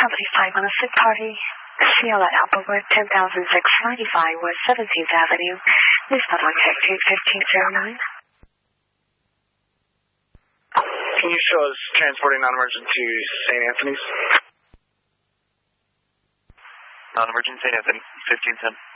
Company 5 on a sick party. Seal at Applewood, 10695 West 17th Avenue. This not on check 1509. Can you show us transporting non-emergent to St. Anthony's? Non-emergent St. Anthony, 1510.